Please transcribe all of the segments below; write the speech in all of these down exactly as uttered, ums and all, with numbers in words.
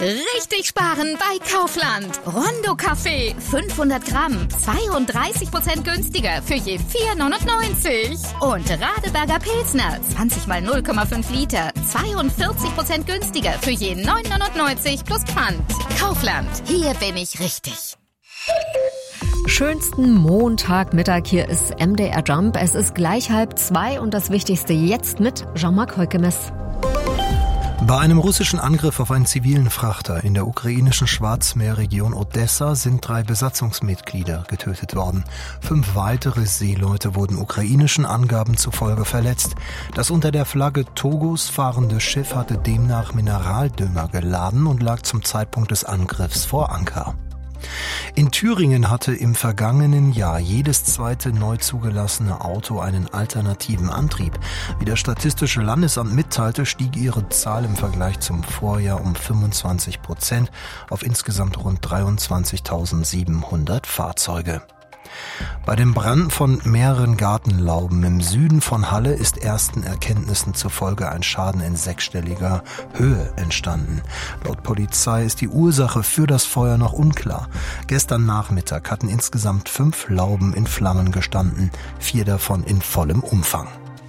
Richtig sparen bei Kaufland. Rondo Kaffee, fünfhundert Gramm, zweiunddreißig Prozent günstiger für je vier neunundneunzig. Und Radeberger Pilsner, zwanzig mal null Komma fünf Liter, zweiundvierzig Prozent günstiger für je neun neunundneunzig plus Pfand. Kaufland, hier bin ich richtig. Schönsten Montagmittag, hier ist M D R Jump. Es ist gleich halb zwei und das Wichtigste jetzt mit Jean-Marc Heukemes. Bei einem russischen Angriff auf einen zivilen Frachter in der ukrainischen Schwarzmeerregion Odessa sind drei Besatzungsmitglieder getötet worden. Fünf weitere Seeleute wurden ukrainischen Angaben zufolge verletzt. Das unter der Flagge Togos fahrende Schiff hatte demnach Mineraldünger geladen und lag zum Zeitpunkt des Angriffs vor Anker. In Thüringen hatte im vergangenen Jahr jedes zweite neu zugelassene Auto einen alternativen Antrieb. Wie das Statistische Landesamt mitteilte, stieg ihre Zahl im Vergleich zum Vorjahr um fünfundzwanzig Prozent auf insgesamt rund dreiundzwanzigtausendsiebenhundert Fahrzeuge. Bei dem Brand von mehreren Gartenlauben im Süden von Halle ist ersten Erkenntnissen zufolge ein Schaden in sechsstelliger Höhe entstanden. Laut Polizei ist die Ursache für das Feuer noch unklar. Gestern Nachmittag hatten insgesamt fünf Lauben in Flammen gestanden, vier davon in vollem Umfang.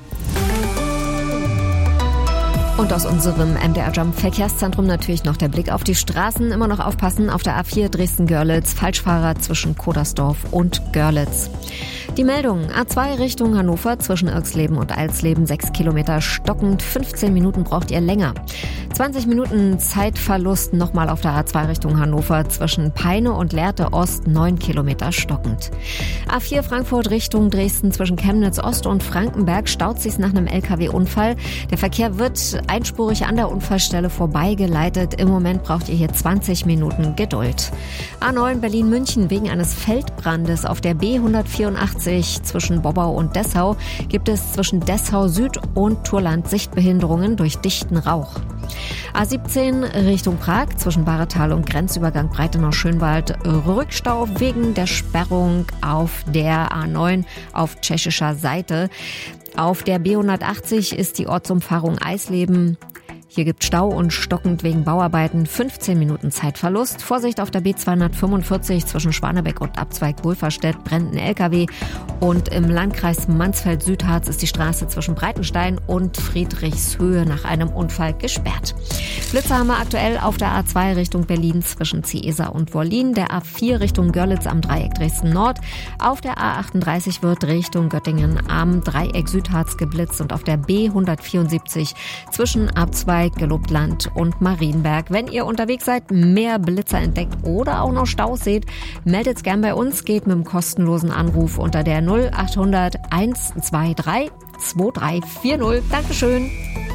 Und aus unserem M D R Jump Verkehrszentrum natürlich noch der Blick auf die Straßen. Immer noch aufpassen auf der A vier Dresden-Görlitz, Falschfahrer zwischen Kodersdorf und Görlitz. Die Meldung: A zwei Richtung Hannover zwischen Irxleben und Alsleben, sechs Kilometer stockend, fünfzehn Minuten braucht ihr länger. zwanzig Minuten Zeitverlust nochmal auf der A zwei Richtung Hannover zwischen Peine und Lehrte Ost, neun Kilometer stockend. A vier Frankfurt Richtung Dresden zwischen Chemnitz Ost und Frankenberg staut sich nach einem L K W-Unfall. Der Verkehr wird einspurig an der Unfallstelle vorbeigeleitet. Im Moment braucht ihr hier zwanzig Minuten Geduld. A neun Berlin-München wegen eines Feldbrandes auf der B hundertvierundachtzig zwischen Bobbau und Dessau gibt es zwischen Dessau Süd und Turland Sichtbehinderungen durch dichten Rauch. A siebzehn Richtung Prag zwischen Bahretal und Grenzübergang Breitenau-Schönwald Rückstau wegen der Sperrung auf der A neun auf tschechischer Seite. Auf der B hundertachtzig ist die Ortsumfahrung Eisleben. Hier gibt Stau und stockend wegen Bauarbeiten, fünfzehn Minuten Zeitverlust. Vorsicht auf der B zweihundertfünfundvierzig zwischen Schwanebeck und Abzweig Wolferstedt brennt ein L K W. Und im Landkreis Mansfeld-Südharz ist die Straße zwischen Breitenstein und Friedrichshöhe nach einem Unfall gesperrt. Blitzer haben wir aktuell auf der A zwei Richtung Berlin zwischen Ciesa und Wollin, der A vier Richtung Görlitz am Dreieck Dresden-Nord. Auf der A achtunddreißig wird Richtung Göttingen am Dreieck Südharz geblitzt und auf der B hundertvierundsiebzig zwischen Abzweig Gelobtland und Marienberg. Wenn ihr unterwegs seid, mehr Blitzer entdeckt oder auch noch Staus seht, meldet's gern bei uns, geht mit dem kostenlosen Anruf unter der null achthundert hundertzweiundzwanzig zweiunddreißig vierzig. Dankeschön.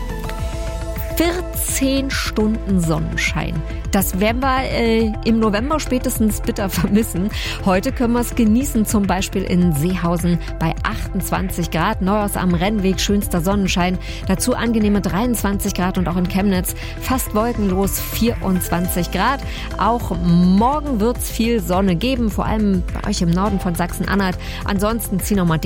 vierzehn Stunden Sonnenschein. Das werden wir äh, im November spätestens bitter vermissen. Heute können wir es genießen, zum Beispiel in Seehausen bei achtundzwanzig Grad. Neuhaus am Rennweg, schönster Sonnenschein. Dazu angenehme dreiundzwanzig Grad und auch in Chemnitz fast wolkenlos vierundzwanzig Grad. Auch morgen wird es viel Sonne geben, vor allem bei euch im Norden von Sachsen-Anhalt. Ansonsten ziehen noch mal die